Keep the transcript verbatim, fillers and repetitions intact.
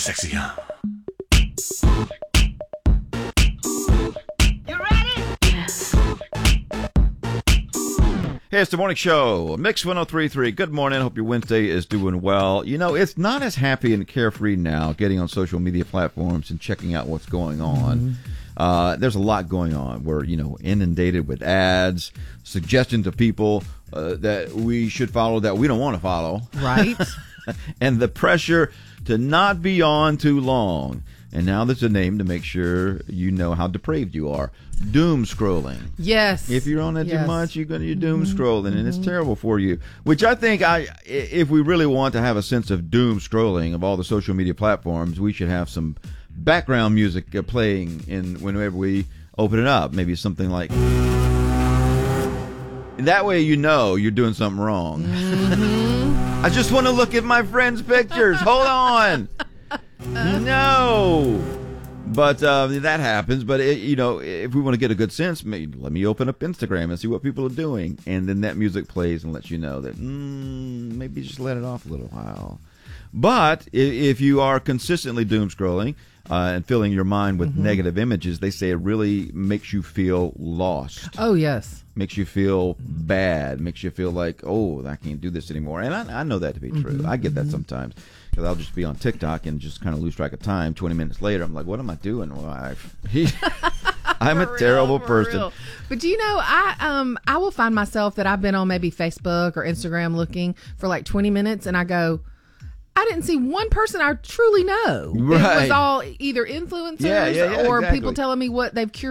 Sexy, huh? Hey, it's the morning show, Mix one oh three point three. Good morning. Hope your Wednesday is doing well. You know, it's not as happy and carefree now getting on social media platforms and checking out what's going on. Mm-hmm. Uh, there's a lot going on. We're, you know, inundated with ads, suggestions of people uh, that we should follow that we don't want to follow. Right. And the pressure to not be on too long. And now there's a name to make sure you know how depraved you are. Doom scrolling. Yes. If you're on it yes. too much, you're going to you're doom mm-hmm. scrolling, and mm-hmm. it's terrible for you. Which I think, I, if we really want to have a sense of doom scrolling of all the social media platforms, we should have some background music uh, playing in whenever we open it up. Maybe something like. And that way, you know you're doing something wrong. Mm-hmm. I just want to look at my friends' pictures. Hold on. No. But uh, that happens. But, it, you know, if we want to get a good sense, maybe, let me open up Instagram and see what people are doing. And then that music plays and lets you know that mm, maybe just let it off a little while. But if you are consistently doom scrolling uh, and filling your mind with mm-hmm. negative images, they say it really makes you feel lost. Oh, yes. Makes you feel bad. Makes you feel like, oh, I can't do this anymore. And I, I know that to be true. Mm-hmm. I get that sometimes. Because I'll just be on TikTok and just kind of lose track of time. twenty minutes later, I'm like, what am I doing? Well, I've, he, I'm a real, terrible person. Real. But, you know, I um I will find myself that I've been on maybe Facebook or Instagram looking for like twenty minutes, and I go, I didn't see one person I truly know. Right. It was all either influencers yeah, yeah, yeah, or exactly. people telling me what they've curated